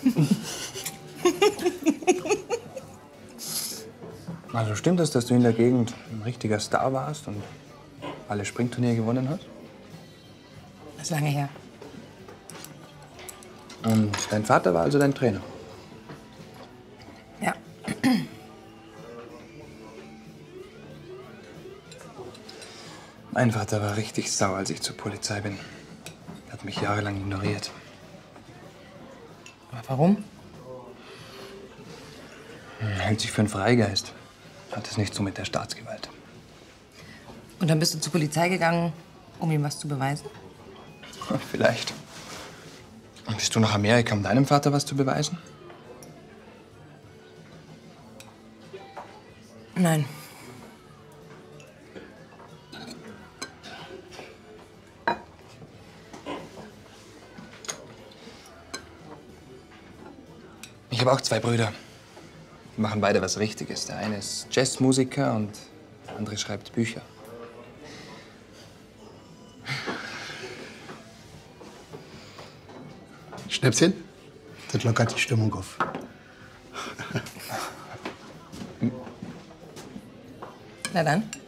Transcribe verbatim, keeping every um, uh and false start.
Also stimmt es, dass du in der Gegend ein richtiger Star warst und alle Springturniere gewonnen hast? Das ist lange her. Und dein Vater war also dein Trainer? Ja. Mein Vater war richtig sauer, als ich zur Polizei bin. Er hat mich jahrelang ignoriert. Aber warum? Er hält sich für einen Freigeist. Hat es nicht so mit der Staatsgewalt. Und dann bist du zur Polizei gegangen, um ihm was zu beweisen? Vielleicht. Und bist du nach Amerika, um deinem Vater was zu beweisen? Nein. Ich habe auch zwei Brüder. Die machen beide was Richtiges. Der eine ist Jazzmusiker und der andere schreibt Bücher. Schnäpschen? Das lockert die Stimmung auf. Na dann.